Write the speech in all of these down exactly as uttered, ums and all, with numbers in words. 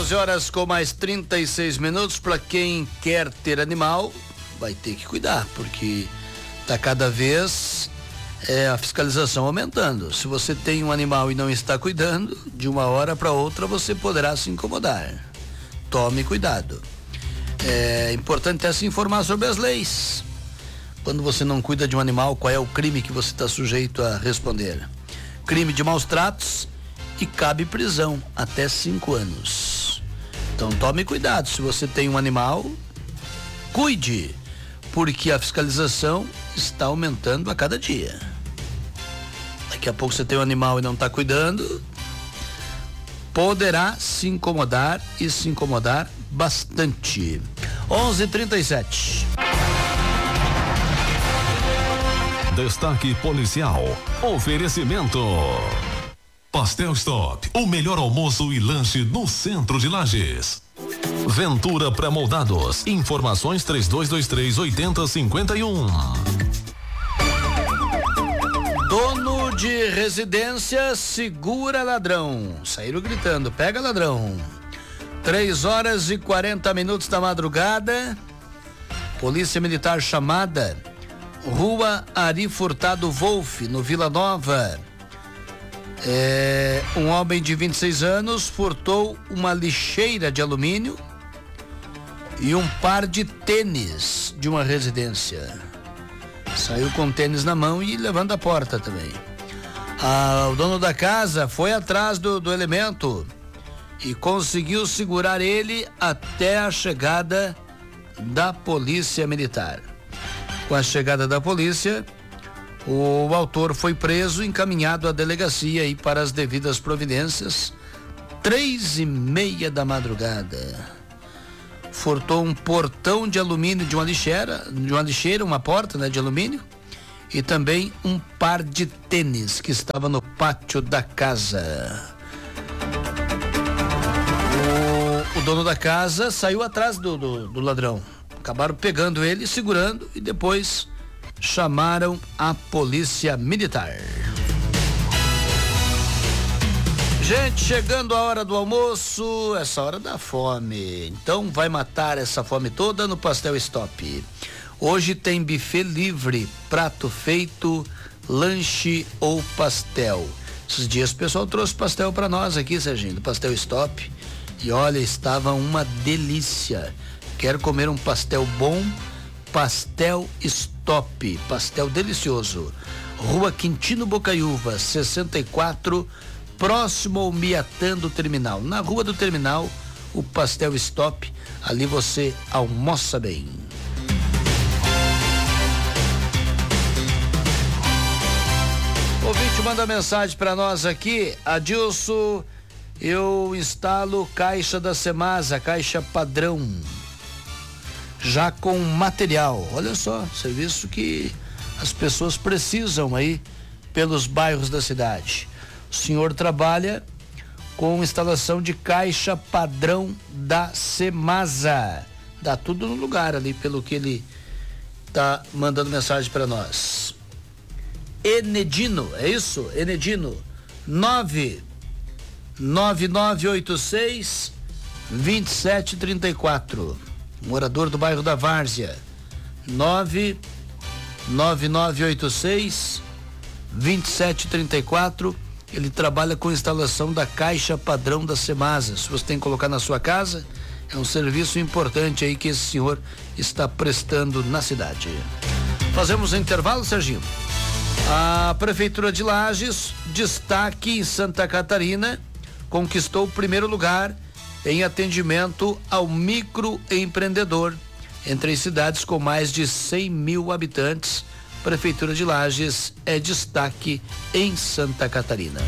doze horas com mais trinta e seis minutos. Para quem quer ter animal, vai ter que cuidar, porque tá cada vez é, a fiscalização aumentando. Se você tem um animal e não está cuidando, de uma hora para outra você poderá se incomodar. Tome cuidado. É importante até se informar sobre as leis. Quando você não cuida de um animal, qual é o crime que você está sujeito a responder? Crime de maus tratos e cabe prisão até cinco anos. Então tome cuidado, se você tem um animal, cuide, porque a fiscalização está aumentando a cada dia. Daqui a pouco você tem um animal e não está cuidando, poderá se incomodar e se incomodar bastante. onze e trinta e sete. Destaque policial. Oferecimento. Pastel Stop, o melhor almoço e lanche no centro de Lages. Ventura Pré-moldados. Informações três dois dois três, oito zero cinco um. Dono de residência segura ladrão. Saíram gritando, pega ladrão. Três horas e quarenta minutos da madrugada. Polícia Militar chamada. Rua Ari Furtado Wolf, no Vila Nova. É, um homem de vinte e seis anos furtou uma lixeira de alumínio e um par de tênis de uma residência. Saiu com tênis na mão e levando a porta também. Ah, o dono da casa foi atrás do, do elemento e conseguiu segurar ele até a chegada da Polícia Militar. Com a chegada da polícia, o autor foi preso e encaminhado à delegacia aí para as devidas providências. Três e meia da madrugada. Furtou um portão de alumínio de uma lixeira, de uma lixeira, uma porta, né, de alumínio, e também um par de tênis que estava no pátio da casa. O, o dono da casa saiu atrás do, do, do ladrão. Acabaram pegando ele, segurando e depois chamaram a Polícia Militar. Gente, chegando a hora do almoço, essa hora dá fome. Então vai matar essa fome toda no Pastel Stop. Hoje tem buffet livre, prato feito, lanche ou pastel. Esses dias o pessoal trouxe pastel para nós aqui, Serginho, do Pastel Stop. E olha, estava uma delícia. Quer comer um pastel bom? Pastel Stop, pastel delicioso. Rua Quintino Bocaiúva, sessenta e quatro, próximo ao Miatã do Terminal. Na Rua do Terminal, o Pastel Stop, ali você almoça bem. O ouvinte manda mensagem para nós aqui, Adilson, eu instalo caixa da Semasa, caixa padrão. Já com material, olha só, serviço que as pessoas precisam aí pelos bairros da cidade. O senhor trabalha com instalação de caixa padrão da Semasa. Dá tudo no lugar ali, pelo que ele tá mandando mensagem para nós. Enedino, é isso? Enedino, nove nove nove oito seis, dois sete três quatro. Morador do bairro da Várzea, nove nove nove oito seis, dois sete três quatro. Ele trabalha com instalação da caixa padrão da Semasa. Se você tem que colocar na sua casa, é um serviço importante aí que esse senhor está prestando na cidade. Fazemos um intervalo, Serginho. A Prefeitura de Lages, destaque em Santa Catarina, conquistou o primeiro lugar em atendimento ao microempreendedor entre as cidades com mais de cem mil habitantes. Prefeitura de Lages é destaque em Santa Catarina.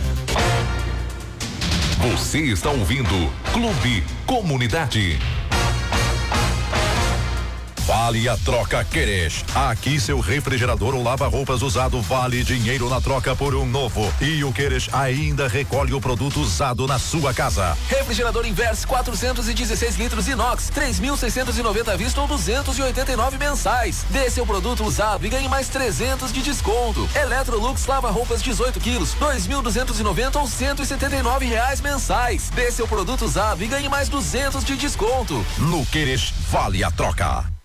Você está ouvindo Clube Comunidade. Vale a troca Queres. Aqui seu refrigerador ou lava-roupas usado vale dinheiro na troca por um novo. E o Queres ainda recolhe o produto usado na sua casa. Refrigerador Inverse quatrocentos e dezesseis litros inox, três mil seiscentos e noventa à vista ou duzentos e oitenta e nove mensais. Dê seu produto usado e ganhe mais trezentos de desconto. Electrolux lava-roupas dezoito quilos, dois mil duzentos e noventa ou cento e setenta e nove reais mensais. Dê seu produto usado e ganhe mais duzentos de desconto. No Queres vale a troca.